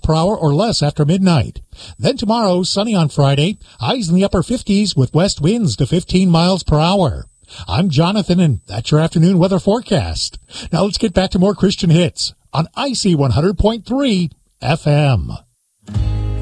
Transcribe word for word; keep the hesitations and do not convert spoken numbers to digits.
per hour or less after midnight. Then tomorrow, sunny on Friday, highs in the upper fifties with west winds to fifteen miles per hour. I'm Jonathan, and that's your afternoon weather forecast. Now let's get back to more Christian hits on I C one hundred point three F M.